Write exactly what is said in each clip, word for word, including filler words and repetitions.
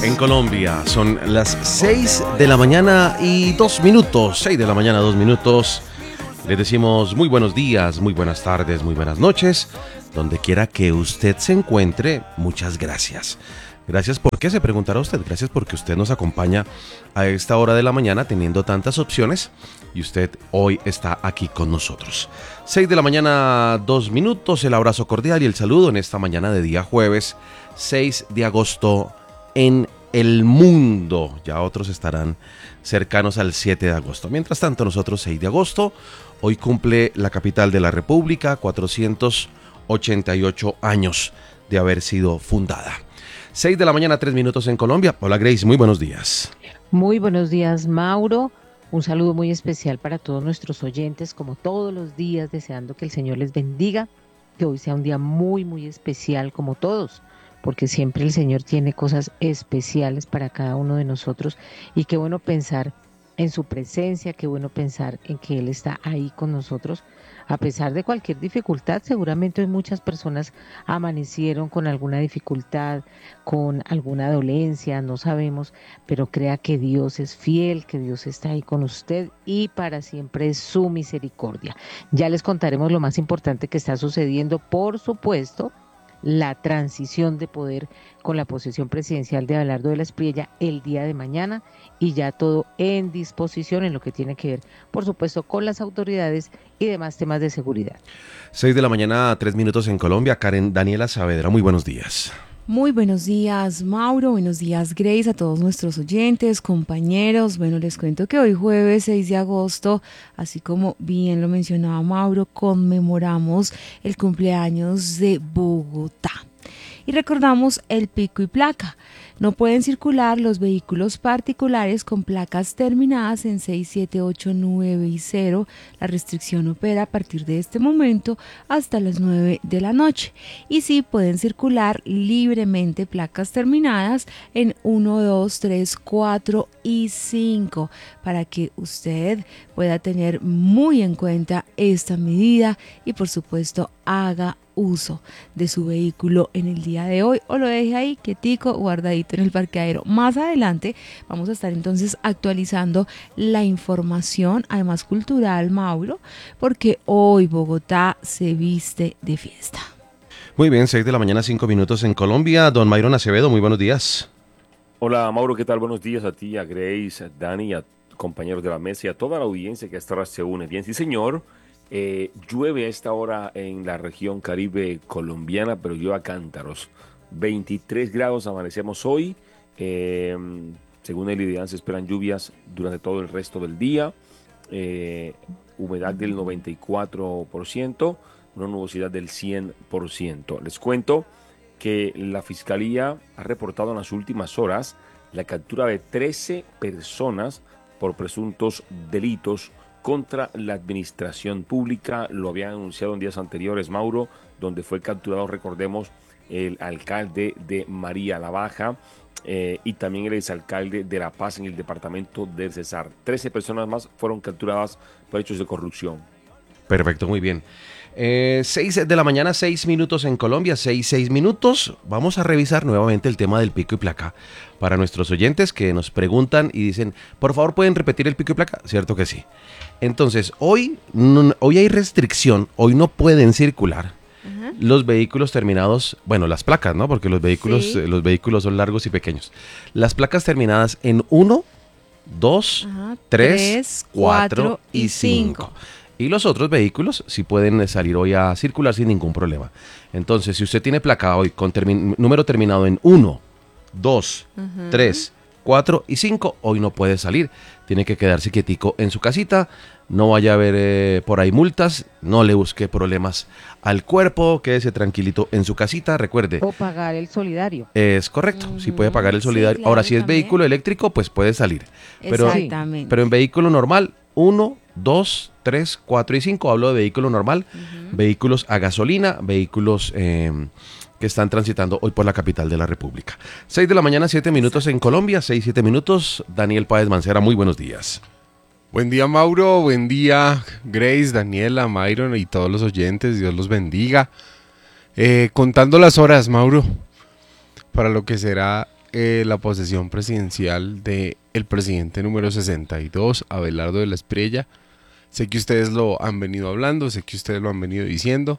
En Colombia son las seis de la mañana y dos minutos. seis de la mañana, dos minutos. Les decimos muy buenos días, muy buenas tardes, muy buenas noches. Donde quiera que usted se encuentre, muchas gracias. Gracias, ¿por qué? Se preguntará usted. Gracias porque usted nos acompaña a esta hora de la mañana teniendo tantas opciones y usted hoy está aquí con nosotros. seis de la mañana, dos minutos, el abrazo cordial y el saludo en esta mañana de día jueves, seis de agosto en el mundo. Ya otros estarán cercanos al siete de agosto. Mientras tanto, nosotros seis de agosto, hoy cumple la capital de la República cuatrocientos ochenta y ocho años de haber sido fundada. seis de la mañana, tres minutos en Colombia. Hola Grace, muy buenos días. Muy buenos días, Mauro. Un saludo muy especial para todos nuestros oyentes, como todos los días, deseando que el Señor les bendiga, que hoy sea un día muy, muy especial como todos, porque siempre el Señor tiene cosas especiales para cada uno de nosotros y qué bueno pensar en su presencia, qué bueno pensar en que Él está ahí con nosotros. A pesar de cualquier dificultad, seguramente hoy muchas personas amanecieron con alguna dificultad, con alguna dolencia, no sabemos, pero crea que Dios es fiel, que Dios está ahí con usted y para siempre es su misericordia. Ya les contaremos lo más importante que está sucediendo, por supuesto, la transición de poder con la posesión presidencial de Abelardo de la Espriella el día de mañana y ya todo en disposición en lo que tiene que ver, por supuesto, con las autoridades y demás temas de seguridad. seis de la mañana, tres minutos en Colombia. Karen Daniela Saavedra, muy buenos días. Muy buenos días, Mauro, buenos días, Grace, a todos nuestros oyentes, compañeros. Bueno, les cuento que hoy jueves seis de agosto, así como bien lo mencionaba Mauro, conmemoramos el cumpleaños de Bogotá. Y recordamos el pico y placa. No pueden circular los vehículos particulares con placas terminadas en seis, siete, ocho, nueve y cero. La restricción opera a partir de este momento hasta las nueve de la noche. Y sí pueden circular libremente placas terminadas en uno, dos, tres, cuatro y cinco para que usted pueda tener muy en cuenta esta medida y por supuesto haga uso de su vehículo en el día de hoy o lo deje ahí quietico, guardadito en el parqueadero. Más adelante vamos a estar entonces actualizando la información, además cultural, Mauro, porque hoy Bogotá se viste de fiesta. Muy bien, seis de la mañana, cinco minutos en Colombia. Don Mayron Acevedo, muy buenos días. Hola Mauro, ¿qué tal? Buenos días a ti, a Grace, a Dani, a compañeros de la mesa y a toda la audiencia que hasta ahora se une. Bien, sí señor. Eh, llueve a esta hora en la región caribe colombiana, pero llueve a cántaros. veintitrés grados amanecemos hoy. Eh, según el IDEAN se esperan lluvias durante todo el resto del día. Eh, humedad del noventa y cuatro por ciento, una nubosidad del cien por ciento. Les cuento que la Fiscalía ha reportado en las últimas horas la captura de trece personas por presuntos delitos contra la administración pública. Lo habían anunciado en días anteriores, Mauro, donde fue capturado, recordemos, el alcalde de María la Baja eh, y también el exalcalde de La Paz en el departamento del Cesar. trece personas más fueron capturadas por hechos de corrupción. Perfecto, muy bien. Eh, seis de la mañana, seis minutos en Colombia, seis, seis minutos. Vamos a revisar nuevamente el tema del pico y placa para nuestros oyentes que nos preguntan y dicen, por favor, ¿pueden repetir el pico y placa? Cierto que sí. Entonces, hoy, no, hoy hay restricción, hoy no pueden circular uh-huh. los vehículos terminados, bueno, las placas, ¿no? Porque los vehículos, sí. eh, los vehículos son largos y pequeños. Las placas terminadas en uno, dos, tres, cuatro y cinco. Y los otros vehículos sí pueden salir hoy a circular sin ningún problema. Entonces, si usted tiene placa hoy con termi- número terminado en uno, dos, tres, cuatro y cinco, hoy no puede salir. Tiene que quedarse quietico en su casita. No vaya a haber eh, por ahí multas. No le busque problemas al cuerpo. Quédese tranquilito en su casita. Recuerde. O pagar el solidario. Es correcto. Uh-huh. Sí puede pagar el solidario. Sí, claro, ahora, si es también vehículo eléctrico, pues puede salir. Pero, Exactamente. Pero en vehículo normal, uno, dos, tres, cuatro y cinco. Hablo de vehículo normal. Uh-huh. Vehículos a gasolina. Vehículos eh, que están transitando hoy por la capital de la República. seis de la mañana, siete minutos en Colombia. seis, siete minutos. Daniel Páez Mancera, muy buenos días. Buen día, Mauro, buen día, Grace, Daniela, Myron y todos los oyentes, Dios los bendiga. Eh, contando las horas, Mauro, para lo que será eh, la posesión presidencial de el presidente número sesenta y dos, Abelardo de la Espriella. Sé que ustedes lo han venido hablando, sé que ustedes lo han venido diciendo.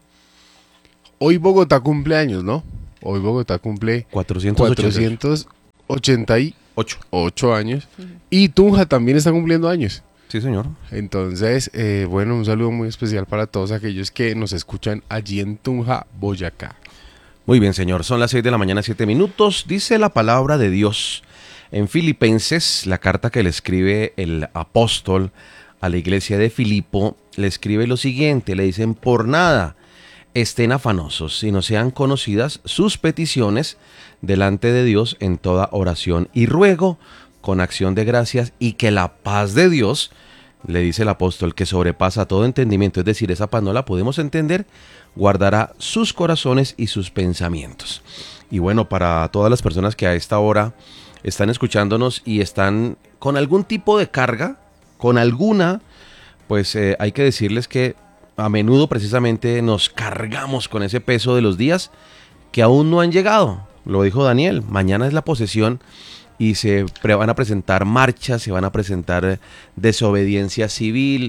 Hoy Bogotá cumple años, ¿no? Hoy Bogotá cumple cuatrocientos ochenta y ocho años. Y Tunja también está cumpliendo años. Sí, señor. Entonces, eh, bueno, un saludo muy especial para todos aquellos que nos escuchan allí en Tunja, Boyacá. Muy bien, señor. Son las seis de la mañana, siete minutos. Dice la palabra de Dios en Filipenses, la carta que le escribe el apóstol a la iglesia de Filipo, le escribe lo siguiente, le dicen: por nada estén afanosos, sino sean conocidas sus peticiones delante de Dios en toda oración y ruego, con acción de gracias, y que la paz de Dios, le dice el apóstol, que sobrepasa todo entendimiento, es decir, esa paz no la podemos entender, guardará sus corazones y sus pensamientos. Y bueno, para todas las personas que a esta hora están escuchándonos y están con algún tipo de carga, con alguna, pues eh, hay que decirles que a menudo precisamente nos cargamos con ese peso de los días que aún no han llegado. Lo dijo Daniel, mañana es la posesión y se van a presentar marchas, se van a presentar desobediencia civil,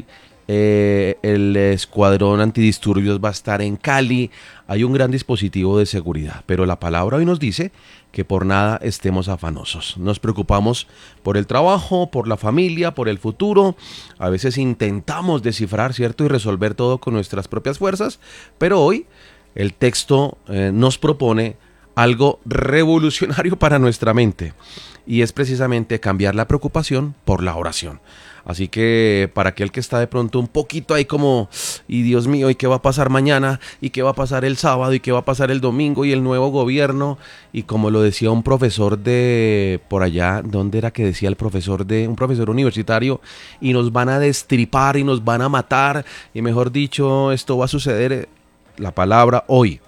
eh, el escuadrón antidisturbios va a estar en Cali, hay un gran dispositivo de seguridad, pero la palabra hoy nos dice que por nada estemos afanosos. Nos preocupamos por el trabajo, por la familia, por el futuro, a veces intentamos descifrar, ¿cierto?, y resolver todo con nuestras propias fuerzas, pero hoy el texto eh, nos propone algo revolucionario para nuestra mente, y es precisamente cambiar la preocupación por la oración. Así que para aquel que está de pronto un poquito ahí como, y Dios mío, ¿y qué va a pasar mañana? ¿Y qué va a pasar el sábado? ¿Y qué va a pasar el domingo? ¿Y el nuevo gobierno? Y como lo decía un profesor de por allá, ¿dónde era que decía el profesor de un profesor universitario? Y nos van a destripar y nos van a matar, y mejor dicho, esto va a suceder. La palabra hoy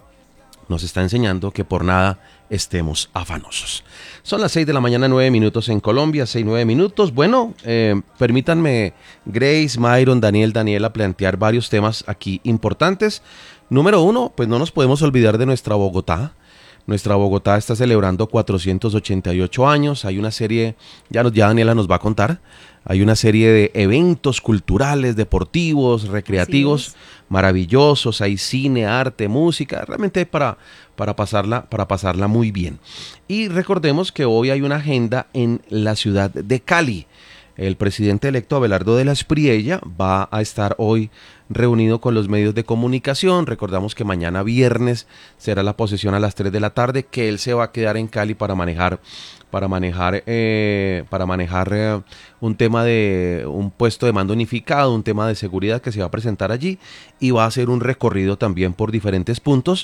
nos está enseñando que por nada estemos afanosos. Son las seis de la mañana, nueve minutos en Colombia, seis, nueve minutos. Bueno, eh, permítanme, Grace, Myron, Daniel, Daniela, plantear varios temas aquí importantes. Número uno, pues no nos podemos olvidar de nuestra Bogotá. Nuestra Bogotá está celebrando cuatrocientos ochenta y ocho años. Hay una serie, ya, nos, ya Daniela nos va a contar, hay una serie de eventos culturales, deportivos, recreativos, maravillosos. Hay cine, arte, música, realmente para, para, pasarla, para pasarla muy bien. Y recordemos que hoy hay una agenda en la ciudad de Cali. El presidente electo Abelardo de la Espriella va a estar hoy reunido con los medios de comunicación. Recordamos que mañana viernes será la posesión a las tres de la tarde, que él se va a quedar en Cali para manejar para manejar eh, para manejar eh, un tema de un puesto de mando unificado, un tema de seguridad que se va a presentar allí, y va a hacer un recorrido también por diferentes puntos,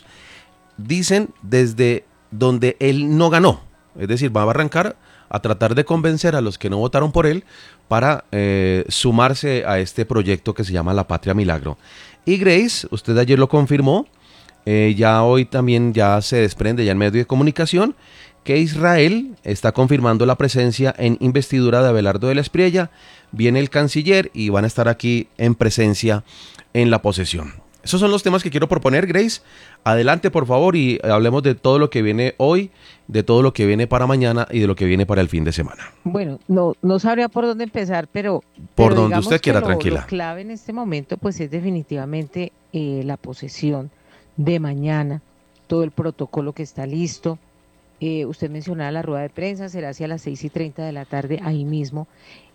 dicen, desde donde él no ganó, es decir, va a arrancar a tratar de convencer a los que no votaron por él para eh, sumarse a este proyecto que se llama La Patria Milagro. Y Grace, usted ayer lo confirmó, eh, ya hoy también ya se desprende ya en medio de comunicación que Israel está confirmando la presencia en investidura de Abelardo de la Espriella, viene el canciller y van a estar aquí en presencia en la posesión. Esos son los temas que quiero proponer, Grace. Adelante, por favor, y hablemos de todo lo que viene hoy, de todo lo que viene para mañana y de lo que viene para el fin de semana. Bueno, no, no sabría por dónde empezar, pero... Por pero donde usted quiera, lo, tranquila. Lo clave en este momento, pues, es definitivamente eh, la posesión de mañana, todo el protocolo que está listo. Eh, usted mencionaba la rueda de prensa, será hacia las seis y treinta de la tarde, ahí mismo,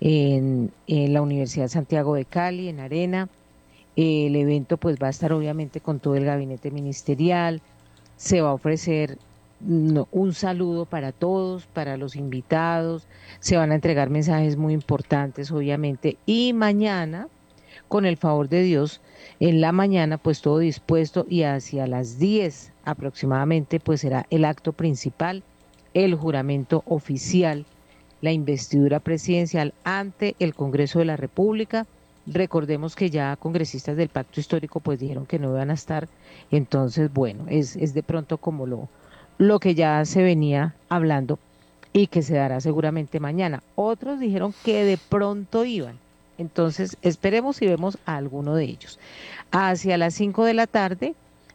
en, en la Universidad Santiago de Cali, en Arena. Eh, el evento pues va a estar obviamente con todo el gabinete ministerial, se va a ofrecer no, un saludo para todos, para los invitados, se van a entregar mensajes muy importantes obviamente, y mañana, con el favor de Dios, en la mañana pues todo dispuesto, y hacia las diez aproximadamente pues será el acto principal, el juramento oficial, la investidura presidencial ante el Congreso de la República. Recordemos que ya congresistas del Pacto Histórico pues dijeron que no iban a estar, entonces bueno, es, es de pronto como lo, lo que ya se venía hablando y que se dará seguramente mañana. Otros dijeron que de pronto iban, entonces esperemos y vemos a alguno de ellos. Hacia las cinco de la tarde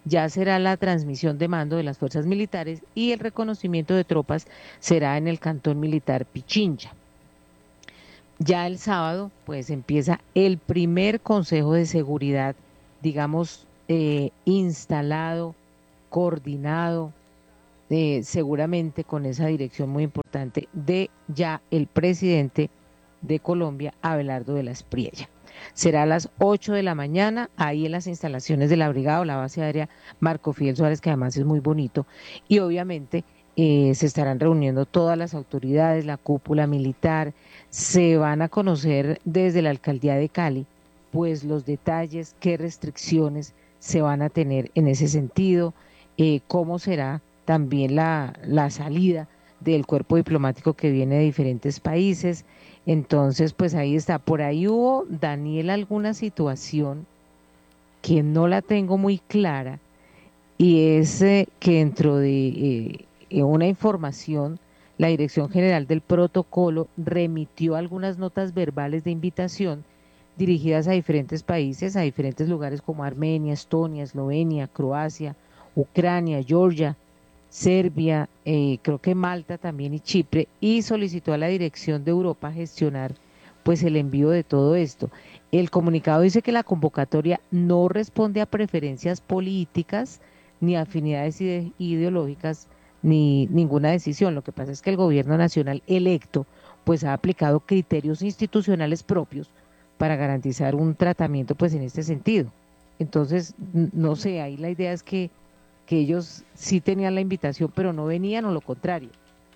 ya será la transmisión de mando de las fuerzas militares y el reconocimiento de tropas será en el cantón militar Pichincha. Ya el sábado, pues empieza el primer Consejo de Seguridad, digamos, eh, instalado, coordinado, eh, seguramente con esa dirección muy importante de ya el presidente de Colombia, Abelardo de la Espriella. Será a las ocho de la mañana, ahí en las instalaciones de la brigada o la base aérea Marco Fidel Suárez, que además es muy bonito, y obviamente eh, se estarán reuniendo todas las autoridades, la cúpula militar, se van a conocer desde la alcaldía de Cali, pues los detalles, qué restricciones se van a tener en ese sentido, eh, cómo será también la, la salida del cuerpo diplomático que viene de diferentes países. Entonces, pues ahí está. Por ahí hubo, Daniel, alguna situación que no la tengo muy clara y es eh, que dentro de eh, una información, la Dirección General del Protocolo remitió algunas notas verbales de invitación dirigidas a diferentes países, a diferentes lugares como Armenia, Estonia, Eslovenia, Croacia, Ucrania, Georgia, Serbia, eh, creo que Malta también y Chipre, y solicitó a la Dirección de Europa gestionar pues el envío de todo esto. El comunicado dice que la convocatoria no responde a preferencias políticas ni afinidades ide ideológicas ni ninguna decisión. Lo que pasa es que el gobierno nacional electo pues ha aplicado criterios institucionales propios para garantizar un tratamiento pues en este sentido. Entonces, no sé, ahí la idea es que que ellos sí tenían la invitación, pero no venían o lo contrario.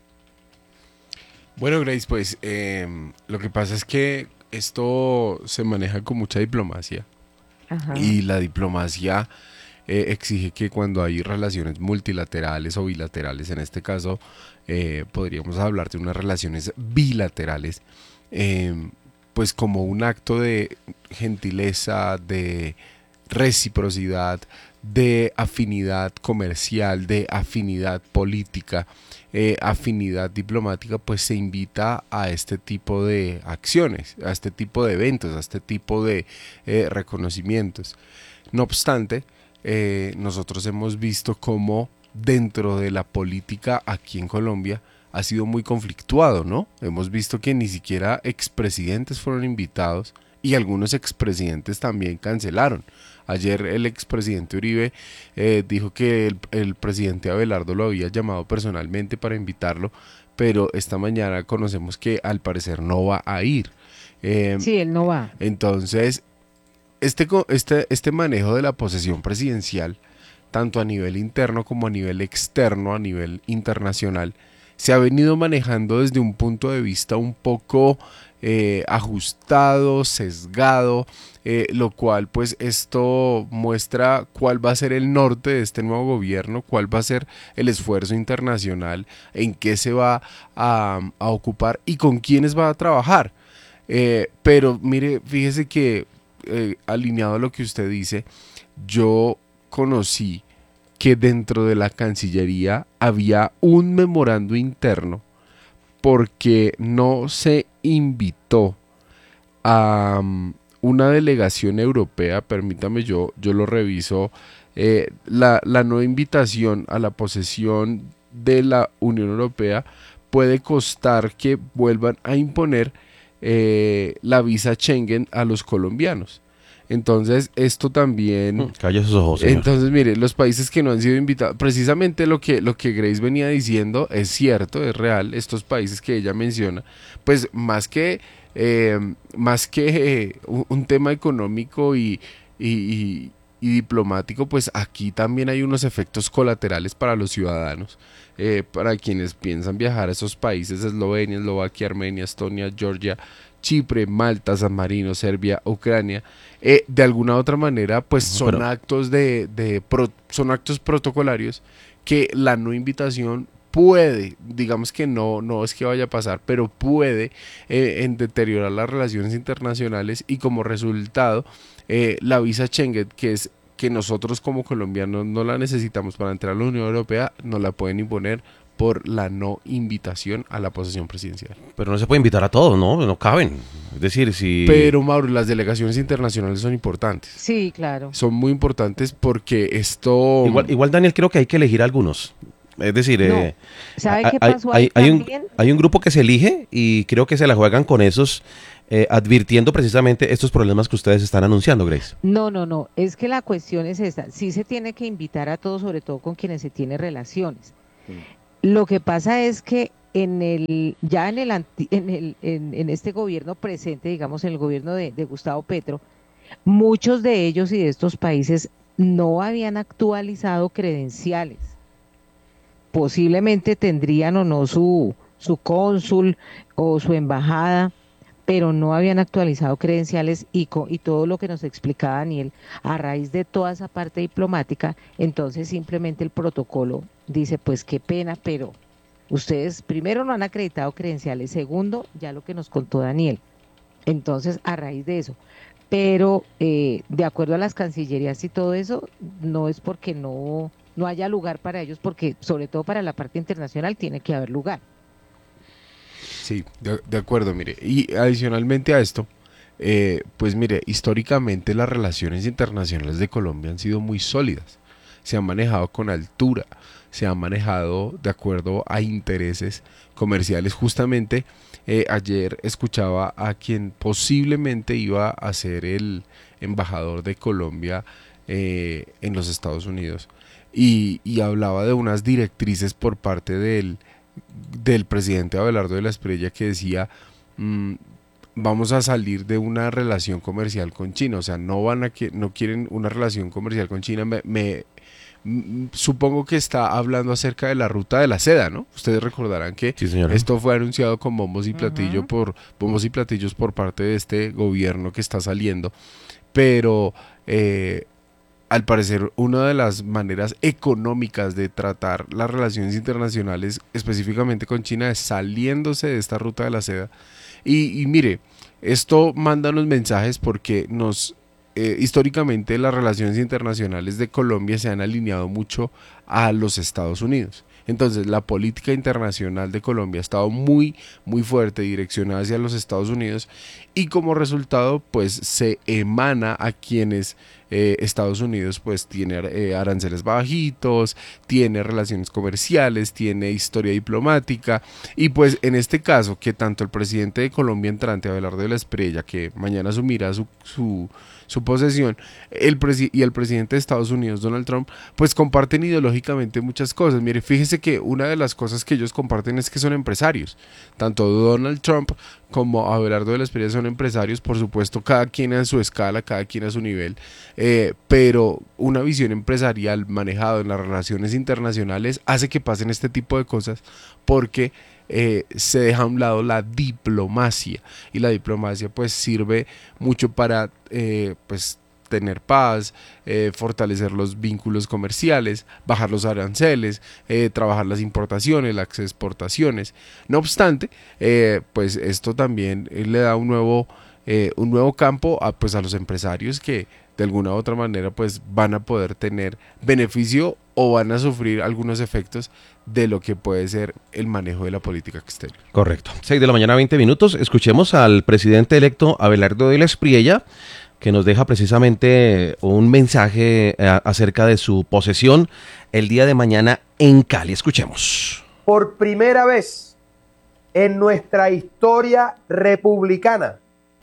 Bueno, Grace, pues eh, lo que pasa es que esto se maneja con mucha diplomacia. Ajá. Y la diplomacia eh, exige que cuando hay relaciones multilaterales o bilaterales, en este caso eh, podríamos hablar de unas relaciones bilaterales, eh, pues como un acto de gentileza, de reciprocidad, de afinidad comercial, de afinidad política, eh, afinidad diplomática, pues se invita a este tipo de acciones, a este tipo de eventos, a este tipo de eh, reconocimientos. No obstante, eh, nosotros hemos visto cómo dentro de la política aquí en Colombia ha sido muy conflictuado, ¿no? Hemos visto que ni siquiera expresidentes fueron invitados y algunos expresidentes también cancelaron. Ayer el expresidente Uribe eh, dijo que el, el presidente Abelardo lo había llamado personalmente para invitarlo, pero esta mañana conocemos que al parecer no va a ir. Eh, sí, él no va. Entonces, este, este, este manejo de la posesión presidencial, tanto a nivel interno como a nivel externo, a nivel internacional, se ha venido manejando desde un punto de vista un poco eh, ajustado, sesgado, eh, lo cual pues esto muestra cuál va a ser el norte de este nuevo gobierno, cuál va a ser el esfuerzo internacional, en qué se va a, a ocupar y con quiénes va a trabajar. Eh, pero mire, fíjese que eh, alineado a lo que usted dice, yo conocí que dentro de la Cancillería había un memorando interno porque no se invitó a um, una delegación europea, permítame yo, yo lo reviso, eh, la, la no invitación a la posesión de la Unión Europea puede costar que vuelvan a imponer eh, la visa Schengen a los colombianos. Entonces, esto también... Calla sus ojos, señor. Entonces, mire, los países que no han sido invitados, precisamente lo que, lo que Grace venía diciendo es cierto, es real, estos países que ella menciona, pues más que, eh, más que eh, un, un tema económico y, y, y, y diplomático, pues aquí también hay unos efectos colaterales para los ciudadanos, eh, para quienes piensan viajar a esos países, Eslovenia, Eslovaquia, Armenia, Estonia, Georgia, Chipre, Malta, San Marino, Serbia, Ucrania, eh, de alguna u otra manera, pues son Pero... actos de, de pro, son actos protocolarios que la no invitación puede, digamos que no, no es que vaya a pasar, pero puede eh, en deteriorar las relaciones internacionales y como resultado eh, la visa Schengen, que es que nosotros como colombianos no la necesitamos para entrar a la Unión Europea, nos la pueden imponer por la no invitación a la posesión presidencial. Pero no se puede invitar a todos, ¿no? No caben. Es decir, si... Pero, Mauro, las delegaciones internacionales son importantes. Sí, claro. Son muy importantes porque esto... Igual, igual, Daniel, creo que hay que elegir algunos. Es decir, No. eh, ¿Sabe hay, qué pasó ahí hay, hay, un, también? hay un grupo que se elige y creo que se la juegan con esos, eh, advirtiendo precisamente estos problemas que ustedes están anunciando, Grace. No, no, no. Es que la cuestión es esta. Sí se tiene que invitar a todos, sobre todo con quienes se tiene relaciones. Lo que pasa es que en el ya en el anti- en el en, en este gobierno presente, digamos, en el gobierno de, de Gustavo Petro, muchos de ellos y de estos países no habían actualizado credenciales. Posiblemente tendrían o no su, su cónsul o su embajada, pero no habían actualizado credenciales y, co- y todo lo que nos explicaba Daniel, a raíz de toda esa parte diplomática, entonces simplemente el protocolo dice, pues qué pena, pero ustedes primero no han acreditado credenciales, segundo, ya lo que nos contó Daniel. Entonces, a raíz de eso, pero eh, de acuerdo a las cancillerías y todo eso, no es porque no, no haya lugar para ellos, porque sobre todo para la parte internacional tiene que haber lugar. Sí, de, de acuerdo, mire. Y adicionalmente a esto, eh, pues mire, históricamente las relaciones internacionales de Colombia han sido muy sólidas. Se han manejado con altura, se han manejado de acuerdo a intereses comerciales. Justamente eh, ayer escuchaba a quien posiblemente iba a ser el embajador de Colombia eh, en los Estados Unidos y, y hablaba de unas directrices por parte del del presidente Abelardo de la Espriella que decía mmm, vamos a salir de una relación comercial con China, o sea, no van a que no quieren una relación comercial con China. Me, me mm, supongo que está hablando acerca de la ruta de la seda, ¿no? Ustedes recordarán que Sí, señora. esto fue anunciado con bombos y platillo Ujú. por bombos y platillos por parte de este gobierno que está saliendo, pero eh, al parecer, una de las maneras económicas de tratar las relaciones internacionales, específicamente con China, es saliéndose de esta ruta de la seda. Y, y mire, esto manda unos mensajes porque nos eh, históricamente las relaciones internacionales de Colombia se han alineado mucho a los Estados Unidos. Entonces, la política internacional de Colombia ha estado muy, muy fuerte, direccionada hacia los Estados Unidos, y como resultado, pues se emana a quienes eh, Estados Unidos pues tiene eh, aranceles bajitos, tiene relaciones comerciales, tiene historia diplomática, y pues en este caso que tanto el presidente de Colombia entrante, Abelardo de la Espriella, que mañana asumirá su, su, su posesión, el presi y el presidente de Estados Unidos, Donald Trump, pues comparten ideológicamente muchas cosas. Mire, fíjese que una de las cosas que ellos comparten es que son empresarios. Tanto Donald Trump como Abelardo de la Espriella son empresarios, por supuesto, cada quien a su escala, cada quien a su nivel, eh, pero una visión empresarial manejada en las relaciones internacionales hace que pasen este tipo de cosas porque eh, se deja a un lado la diplomacia, y la diplomacia pues sirve mucho para eh, pues tener paz, eh, fortalecer los vínculos comerciales, bajar los aranceles, eh, trabajar las importaciones, las exportaciones. No obstante, eh, pues esto también eh, le da un nuevo, eh, un nuevo campo a, pues a los empresarios que de alguna u otra manera pues van a poder tener beneficio o van a sufrir algunos efectos de lo que puede ser el manejo de la política exterior. Correcto. seis de la mañana, veinte minutos. Escuchemos al presidente electo Abelardo de la Espriella, que nos deja precisamente un mensaje eh, acerca de su posesión el día de mañana en Cali. Escuchemos. Por primera vez en nuestra historia republicana,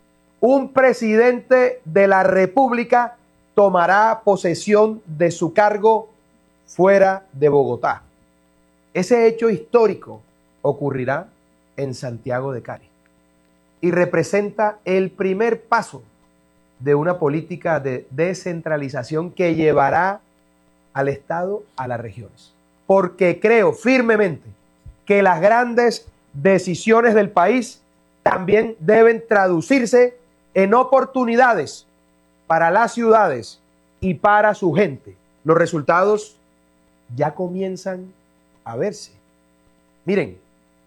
un presidente de la República tomará posesión de su cargo fuera de Bogotá. Ese hecho histórico ocurrirá en Santiago de Cali y representa el primer paso de una política de descentralización que llevará al Estado a las regiones. Porque creo firmemente que las grandes decisiones del país también deben traducirse en oportunidades para las ciudades y para su gente. Los resultados ya comienzan a verse. Miren,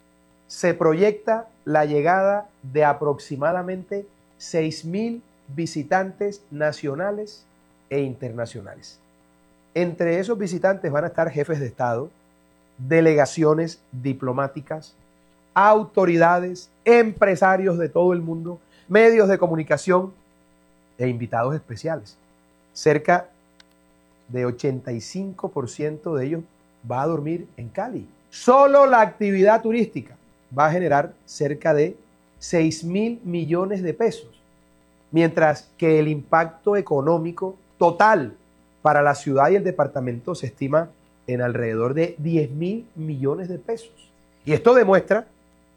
se proyecta la llegada de aproximadamente seis mil visitantes nacionales e internacionales. Entre esos visitantes van a estar jefes de Estado delegaciones diplomáticas, autoridades, empresarios de todo el mundo, medios de comunicación e invitados especiales. Cerca de ochenta y cinco por ciento de ellos va a dormir en Cali. Solo la actividad turística va a generar cerca de seis mil millones de pesos, mientras que el impacto económico total para la ciudad y el departamento se estima en alrededor de diez mil millones de pesos. Y esto demuestra